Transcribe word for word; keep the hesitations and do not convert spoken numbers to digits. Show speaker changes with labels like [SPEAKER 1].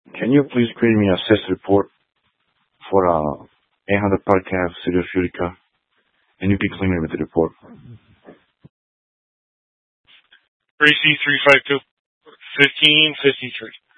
[SPEAKER 1] Can you please create me a assess report for uh, eight hundred Park Ave, City of Utica, and you can claim it with the report.
[SPEAKER 2] three C three five two, fifteen fifty-three.